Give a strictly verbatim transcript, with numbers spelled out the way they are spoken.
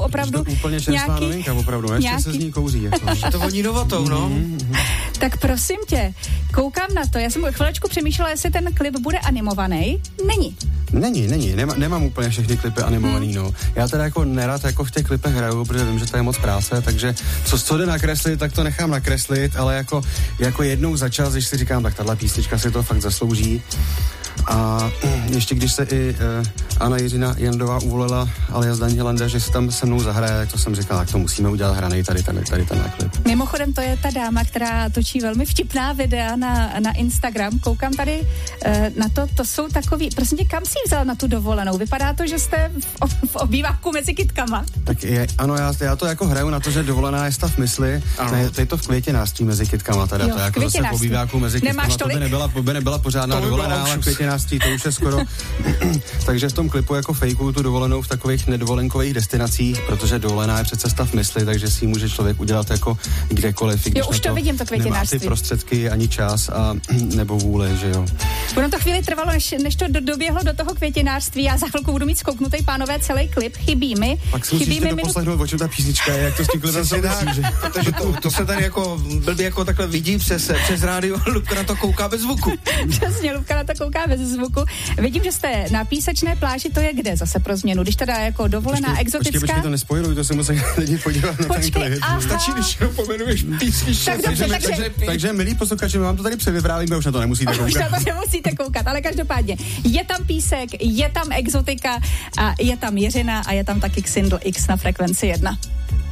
opravdu to úplně čerstvá nějaký, novinka, opravdu, ještě nějaký... se z ní kouří. Jako. To voní novotou, no. Mm-hmm. Tak prosím tě, koukám na to, já jsem chviličku přemýšlela, jestli ten klip bude animovaný. Není. Není, není, Nemá, nemám úplně všechny klipy animovaný, hmm. no. Já teda jako nerad jako v těch klipech hraju, protože vím, že to je moc práce, takže co, co jde nakreslit, tak to nechám nakreslit, ale jako, jako jednou za čas, když si říkám, tak tahle písnička si to fakt zaslouží. A ještě když se i uh, Anna Jiřina Jandová uvolila alias Danielanda, že si tam se mnou zahraje, tak to jsem říkal, tak to musíme udělat hranej tady, tady, tady ten klip. Mimochodem to je ta dáma, která točí velmi vtipná videa na, na Instagram. Koukám tady uh, na to, to jsou takový, prosím tě, kam jsi vzal na tu dovolenou? Vypadá to, že jste v, v obýváku mezi kytkama. Tak je, ano, já, já to jako hraju na to, že dovolená je stav mysli, ne, to je to v Květinářství mezi kytkama, teda jo, to jako zase v obýváku mezi kytkama, to by nebyla, by nebyla pořádná dovolená, ale Květinářství to už je skoro. Takže v tom klipu jako fejkuju tu dovolenou v takových nedovolenkových destinacích, protože dovolená je přece stav mysli, takže si ji může člověk udělat jako kdekoliv. Jo, už to, to vidím, to Květinářství. Nemá ty prostředky ani čas a nebo vůle, že jo. Ono to chvíli trvalo, než, než to do, doběhlo do toho Květinářství. Já za chvilku budu mít zkouknutý, pánové, celý klip. Chybí mi. Pak si musíte to poslechnout, o čem ta písnička je, jak to s tím klipem souvisí, že? Protože to, to se tady jako blbě jako takhle vidí přes, přes rádio, Lubka na to kouká bez zvuku. Přesně, Lubka na to kouká bez zvuku. Vidím, že jste na písečné pláži, to je kde zase pro změnu? Když teda jako dovolená, počkej, exotická. Počkej, počkej, to nespojiluj, to se musí lidi podívat na počkej, ten klip. Stačí, když jenom pomenuješ písničku. Tak dobře, takže, takže, takže milí posluchači, my vám to tady převyprávíme, už na to nemusíte koukat. Už na to nemusíte koukat, ale každopádně je tam písek, je tam exotika a je tam Jiřina a je tam taky Xindl X na frekvenci jedna.